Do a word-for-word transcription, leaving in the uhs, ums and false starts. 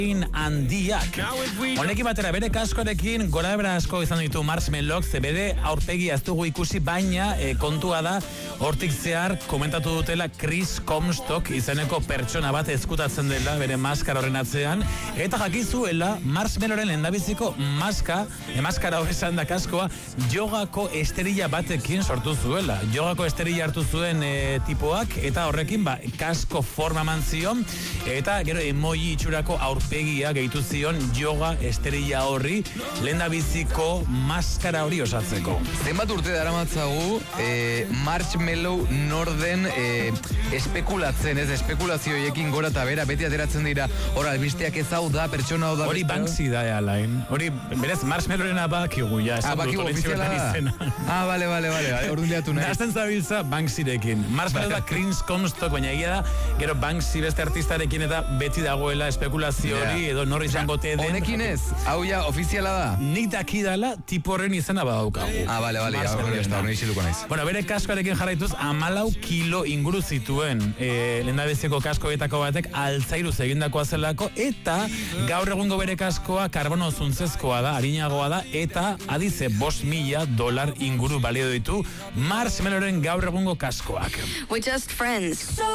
handiak. Honekin batera bere kaskoarekin gora bera asko izan ditu Marshmallowk, ze bere aurpegi ez dugu ikusi, baina e, kontua da hortik zehar komentatu dutela Chris Comstock izeneko pertsona bat ezkutatzen dela bere maskara horren atzean, eta jakizuela Marshmallowren lehendabiziko maska, e, maskara horrezan da kaskoa, jogako esterilla batekin sortu zuela. Jogako esterilla hartu zuen e, tipoak, eta horrekin ba, kasko forma eman zion, eta gero emoji itxurako aurpegia gehitu zion yoga esterilla horri lehendabiziko maskara hori osatzeko. Zenbat urte daramatzagu e, Marshmallow norden e, espekulatzen, ez, espekulazio hoiekin gora eta bera, beti ateratzen dira, hor albisteak ez hau da, pertsona hau da. Hori Banksy da, alain. Hori, berez, Marshmallowren abakigu, ja, esan dut, ofiziala da. Ah, bale, bale, bale, orduan diatu nahi. Nazten zabiltza Banksyrekin. Marshmallow da Chris Comstock, baina egia da, gero Banksy beste artistarekin eta beti dagoela espekulazio hori, edo norri izango te den. Honekin ez, hau ja, ofiziala da. Nik dakidala, tipo horren izena badaukagu. Ah, bale, bale, ja, hori ez da, hori iziluko naiz. Bueno, bere kaskoarekin jarraituz, amalau kilo inguru zituen e, lehendabiziko kaskoetako batek altzairuz egindakoa zelako, eta gaur egungo bere kaskoa karbono zuntzezkoa da, harinagoa da, eta adize bost mila dolar inguru balio ditu Marshmallowren gaur egungo kaskoak. We're just friends.